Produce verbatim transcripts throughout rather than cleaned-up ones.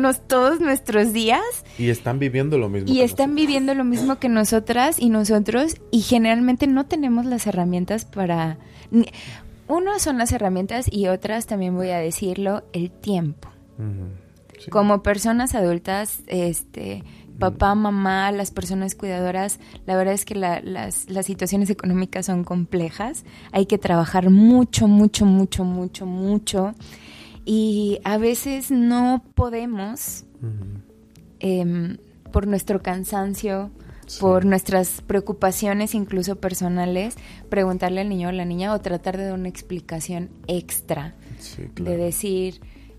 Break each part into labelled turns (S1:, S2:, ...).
S1: nos, todos nuestros días.
S2: Y están viviendo lo mismo.
S1: Y
S2: que
S1: están
S2: nosotros.
S1: viviendo lo mismo que nosotras y nosotros. Y generalmente no tenemos las herramientas para... Uno son las herramientas y otras, también voy a decirlo, el tiempo.
S2: Uh-huh. Sí.
S1: Como personas adultas, este... papá, mamá, las personas cuidadoras, la verdad es que la, las, las situaciones económicas son complejas. Hay que trabajar mucho, mucho, mucho, mucho, mucho. Y a veces no podemos, uh-huh. eh, por nuestro cansancio, sí. por nuestras preocupaciones incluso personales, preguntarle al niño o la niña o tratar de dar una explicación extra.
S2: Sí, claro.
S1: De decir,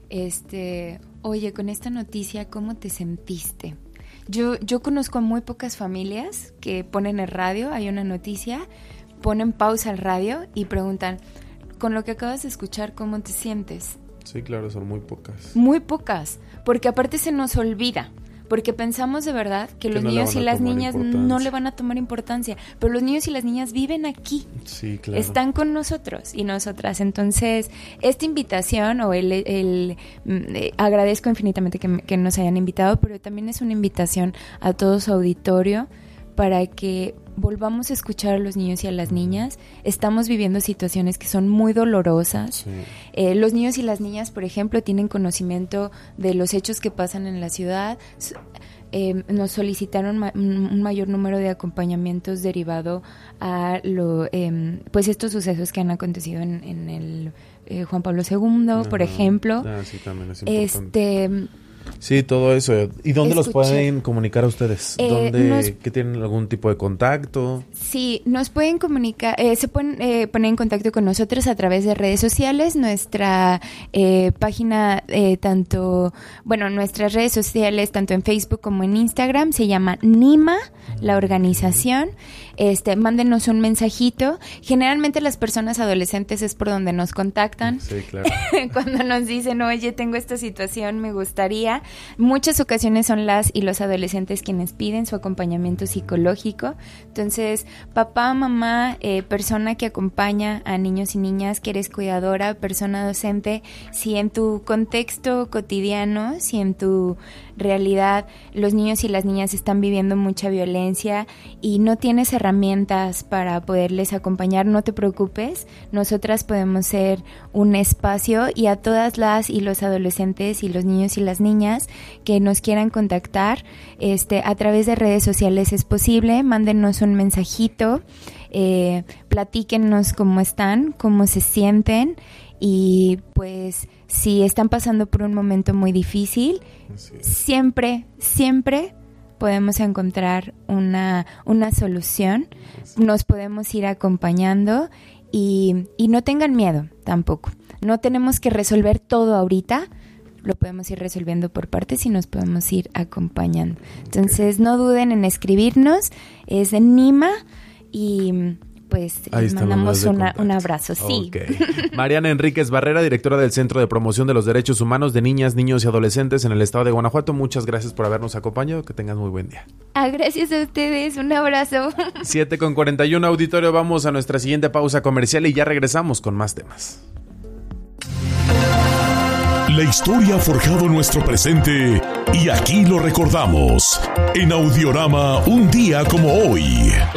S1: este, oye, con esta noticia, ¿cómo te sentiste? Yo, yo conozco a muy pocas familias que ponen el radio, hay una noticia, ponen pausa al radio y preguntan, con lo que acabas de escuchar, ¿cómo te sientes?
S2: Sí, claro, son muy pocas.
S1: Muy pocas, porque aparte se nos olvida, porque pensamos de verdad que, que los no niños y las niñas no le van a tomar importancia, pero los niños y las niñas viven aquí,
S2: sí, claro.
S1: están con nosotros y nosotras. Entonces, esta invitación, o el, el, el eh, agradezco infinitamente que, que nos hayan invitado, pero también es una invitación a todo su auditorio para que volvamos a escuchar a los niños y a las niñas. Estamos viviendo situaciones que son muy dolorosas. Sí. Eh, los niños y las niñas, por ejemplo, tienen conocimiento de los hechos que pasan en la ciudad. Eh, nos solicitaron ma- un mayor número de acompañamientos derivado a lo, eh, pues estos sucesos que han acontecido en, en el eh, Juan Pablo segundo, uh-huh. por ejemplo.
S2: Ah, sí, también es importante.
S1: Este...
S2: Sí, todo eso. ¿Y dónde
S1: Escuché.
S2: los pueden comunicar a ustedes?
S1: Eh,
S2: ¿Dónde,
S1: nos,
S2: ¿Que tienen algún tipo de contacto?
S1: Sí, nos pueden comunicar, eh, se pueden eh, poner en contacto con nosotros a través de redes sociales. Nuestra eh, página, eh, tanto, bueno, nuestras redes sociales, tanto en Facebook como en Instagram, se llama NIMA, la organización. Este, mándenos un mensajito. Generalmente las personas adolescentes es por donde nos contactan.
S2: Sí, claro.
S1: Cuando nos dicen, oye, tengo esta situación, me gustaría. Muchas ocasiones son las y los adolescentes quienes piden su acompañamiento psicológico. Entonces, papá, mamá, eh, persona que acompaña a niños y niñas, que eres cuidadora, persona docente, si en tu contexto cotidiano, si en tu realidad los niños y las niñas están viviendo mucha violencia y no tienes herramientas para poderles acompañar, no te preocupes, nosotras podemos ser un espacio, y a todas las y los adolescentes y los niños y las niñas que nos quieran contactar este, a través de redes sociales es posible. Mándenos un mensajito, eh, platíquenos cómo están, cómo se sienten, y pues si están pasando por un momento muy difícil, siempre, siempre podemos encontrar una, una solución. Nos podemos ir acompañando y, y no tengan miedo tampoco. No tenemos que resolver todo ahorita, lo podemos ir resolviendo por partes y nos podemos ir acompañando. Entonces no duden en escribirnos, es en NIMA, y pues les mandamos una, un abrazo. Sí.
S2: Okay. Mariana Enríquez Barrera, directora del Centro de Promoción de los Derechos Humanos de Niñas, Niños y Adolescentes en el estado de Guanajuato, muchas gracias por habernos acompañado, que tengas muy buen día.
S1: Ah, gracias a ustedes, un abrazo.
S2: siete con cuarenta y uno, auditorio, vamos a nuestra siguiente pausa comercial y ya regresamos con más temas.
S3: La historia ha forjado nuestro presente y aquí lo recordamos en Audiorama, un día como hoy.